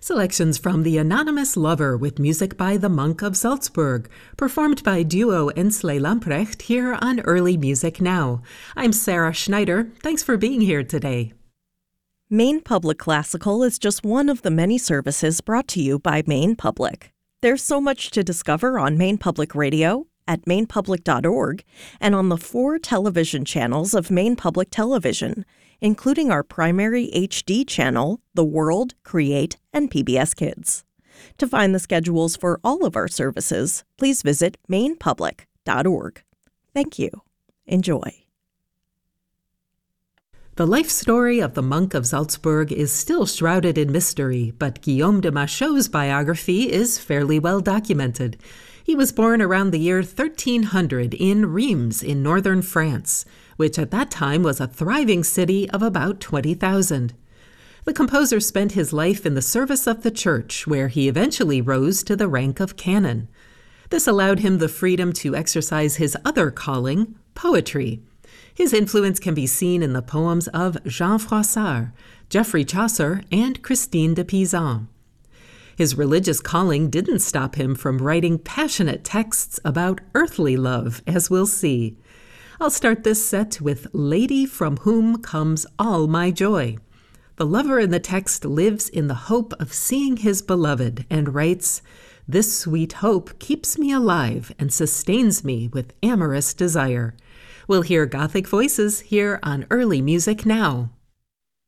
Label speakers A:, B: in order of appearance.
A: Selections from The Anonymous Lover with music by the Monk of Salzburg, performed by duo Ensley Lamprecht here on Early Music Now. I'm Sarah Schneider. Thanks for being here today.
B: Maine Public Classical is just one of the many services brought to you by Maine Public. There's so much to discover on Maine Public Radio, at mainepublic.org, and on the 4 television channels of Maine Public Television, including our primary HD channel, The World, Create, and PBS Kids. To find the schedules for all of our services, please visit mainepublic.org. Thank you. Enjoy.
A: The life story of the Monk of Salzburg is still shrouded in mystery, but Guillaume de Machaut's biography is fairly well documented. He was born around the year 1300 in Reims in northern France, which at that time was a thriving city of about 20,000. The composer spent his life in the service of the church, where he eventually rose to the rank of canon. This allowed him the freedom to exercise his other calling, poetry. His influence can be seen in the poems of Jean Froissart, Geoffrey Chaucer, and Christine de Pizan. His religious calling didn't stop him from writing passionate texts about earthly love, as we'll see. I'll start this set with Lady from Whom Comes All My Joy. The lover in the text lives in the hope of seeing his beloved and writes, "This sweet hope keeps me alive and sustains me with amorous desire." We'll hear Gothic voices here on Early Music Now.